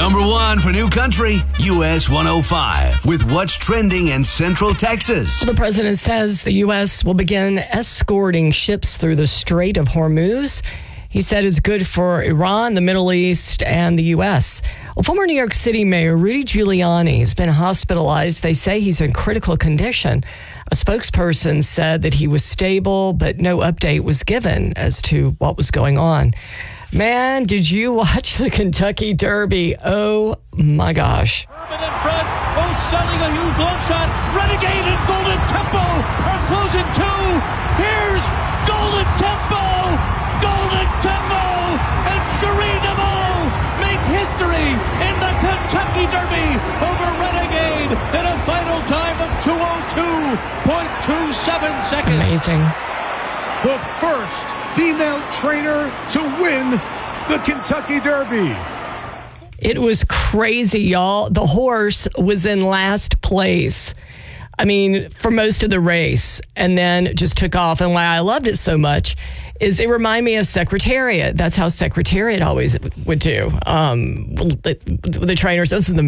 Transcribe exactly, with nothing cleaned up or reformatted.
Number one for New Country, U S one oh five, with what's trending in Central Texas. The president says the U S will begin escorting ships through the Strait of Hormuz. He said it's good for Iran, the Middle East, and the U S. Well, former New York City Mayor Rudy Giuliani has been hospitalized. They say he's in critical condition. A spokesperson said that he was stable, but no update was given as to what was going on. Man, did you watch the Kentucky Derby? Oh, my gosh. Urban in front, both sending a huge long shot. Renegade and Golden Temple are closing too. Here's Golden Temple. Golden Temple and Cherie DeVaux make history in the Kentucky Derby over Renegade in a final time of two oh two point two seven seconds. Amazing. The first female trainer to win the Kentucky Derby. It was crazy, y'all. The horse was in last place. I mean, for most of the race, and then just took off. And why I loved it so much is it reminded me of Secretariat. That's how Secretariat always would do. Um, the, the trainers, this is the